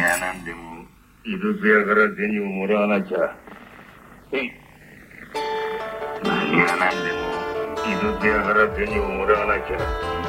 が何でも井筒屋から銭をもらわなきゃ。何が何でも井筒屋から銭をもらわなきゃ。